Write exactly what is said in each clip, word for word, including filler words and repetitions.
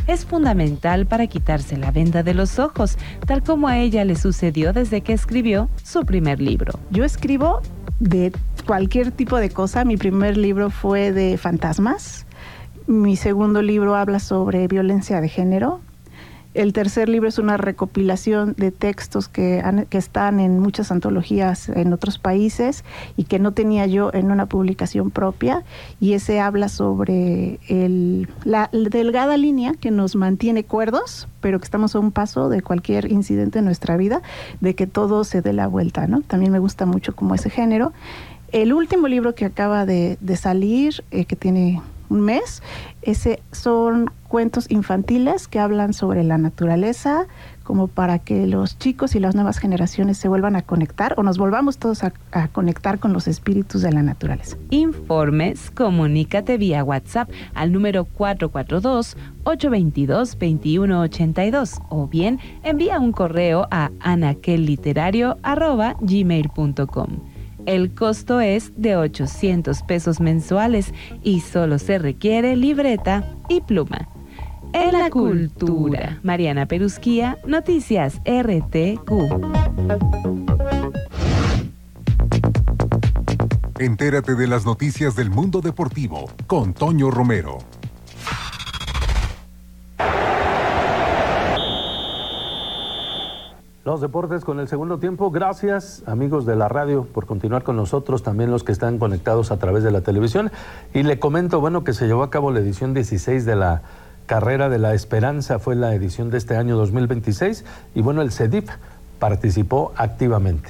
es fundamental para quitarse la venda de los ojos, tal como a ella le sucedió desde que escribió su primer libro. Yo escribo de cualquier tipo de cosa. Mi primer libro fue de fantasmas. Mi segundo libro habla sobre violencia de género. El tercer libro es una recopilación de textos que, han, que están en muchas antologías en otros países y que no tenía yo en una publicación propia, y ese habla sobre el, la delgada línea que nos mantiene cuerdos, pero que estamos a un paso de cualquier incidente en nuestra vida, de que todo se dé la vuelta, ¿no? También me gusta mucho como ese género. El último libro que acaba de, de salir, eh, que tiene un mes, ese son cuentos infantiles que hablan sobre la naturaleza, como para que los chicos y las nuevas generaciones se vuelvan a conectar, o nos volvamos todos a, a conectar con los espíritus de la naturaleza. Informes, comunícate vía WhatsApp al número cuatro cuatro dos, ocho dos dos, dos uno ocho dos, o bien envía un correo a anaquelliterario arroba gmail punto com. El costo es de ochocientos pesos mensuales y solo se requiere libreta y pluma. En la cultura, Mariana Perusquía, Noticias R T Q. Entérate de las noticias del mundo deportivo con Toño Romero. Los deportes con el segundo tiempo. Gracias, amigos de la radio, por continuar con nosotros, también los que están conectados a través de la televisión. Y le comento, bueno, que se llevó a cabo la edición dieciséis de la Carrera de la Esperanza, fue la edición de este año dos mil veintiséis, y bueno, el CEDIF participó activamente.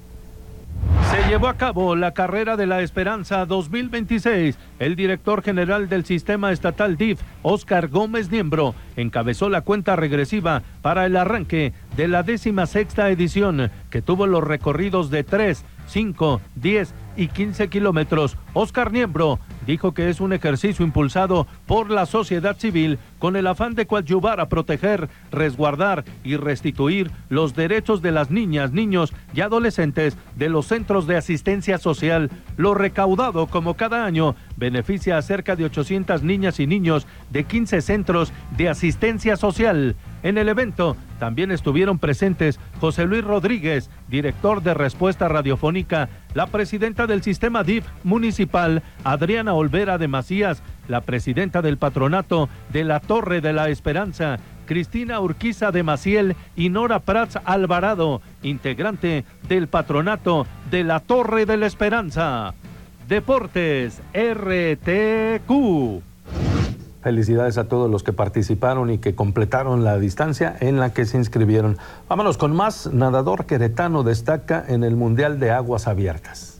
Se llevó a cabo la Carrera de la Esperanza dos mil veintiséis. El director general del Sistema Estatal D I F, Óscar Gómez Niembro, encabezó la cuenta regresiva para el arranque de la décima sexta edición, que tuvo los recorridos de tres, cinco, diez y quince kilómetros. Óscar Niembro dijo que es un ejercicio impulsado por la sociedad civil con el afán de coadyuvar a proteger, resguardar y restituir los derechos de las niñas, niños y adolescentes de los centros de asistencia social. Lo recaudado, como cada año, beneficia a cerca de ochocientas niñas y niños de quince centros de asistencia social. En el evento también estuvieron presentes José Luis Rodríguez, director de Respuesta Radiofónica, la presidenta del sistema D I F municipal, Adriana Olvera de Macías, la presidenta del patronato de la Torre de la Esperanza, Cristina Urquiza de Maciel, y Nora Prats Alvarado, integrante del patronato de la Torre de la Esperanza. Deportes R T Q. Felicidades a todos los que participaron y que completaron la distancia en la que se inscribieron. Vámonos con más. Nadador queretano destaca en el Mundial de Aguas Abiertas.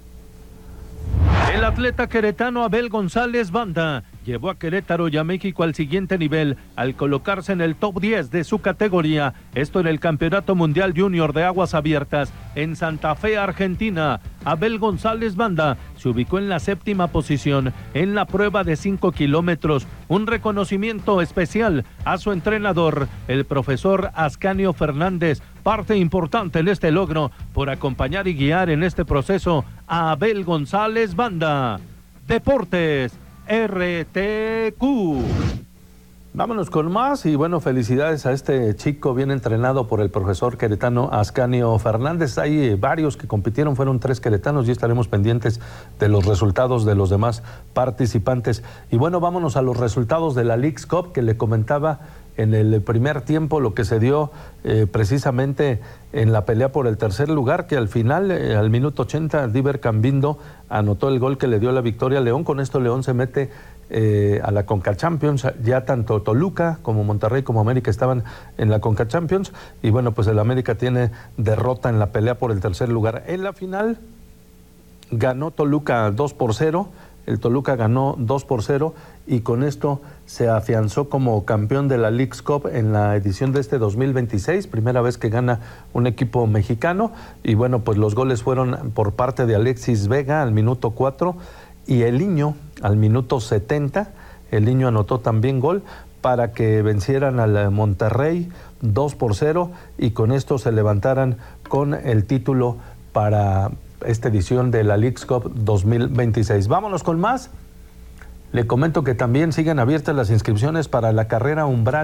El atleta queretano Abel González Banda llevó a Querétaro y a México al siguiente nivel al colocarse en el top diez de su categoría, esto en el Campeonato Mundial Junior de Aguas Abiertas en Santa Fe, Argentina. Abel González Banda se ubicó en la séptima posición en la prueba de cinco kilómetros, un reconocimiento especial a su entrenador, el profesor Ascanio Fernández, parte importante en este logro por acompañar y guiar en este proceso a Abel González Banda. Deportes R T Q. Vámonos con más y bueno, felicidades a este chico bien entrenado por el profesor queretano Ascanio Fernández. Hay eh, varios que compitieron, fueron tres queretanos y estaremos pendientes de los resultados de los demás participantes. Y bueno, vámonos a los resultados de la Leagues Cup, que le comentaba en el primer tiempo lo que se dio eh, precisamente en la pelea por el tercer lugar, que al final, eh, al minuto ochenta, Diver Cambindo anotó el gol que le dio la victoria a León. Con esto León se mete eh, a la Conca Champions. Ya tanto Toluca como Monterrey como América estaban en la Conca Champions, y bueno, pues el América tiene derrota en la pelea por el tercer lugar. En la final ganó Toluca dos por cero, el Toluca ganó dos por cero, y con esto se afianzó como campeón de la Leagues Cup en la edición de este dos mil veintiséis, primera vez que gana un equipo mexicano. Y bueno, pues los goles fueron por parte de Alexis Vega al minuto cuatro y Eliño al minuto setenta. Eliño anotó también gol para que vencieran al Monterrey dos por cero, y con esto se levantaran con el título para esta edición de la Leagues Cup dos mil veintiséis. Vámonos con más. Le comento que también siguen abiertas las inscripciones para la carrera Umbral